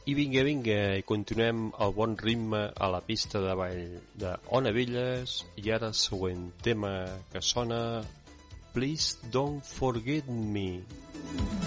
I vinga, i continuem el bon ritme a la pista de ball de Ona Velles. I ara el següent tema que sona, Please Don't Forget Me.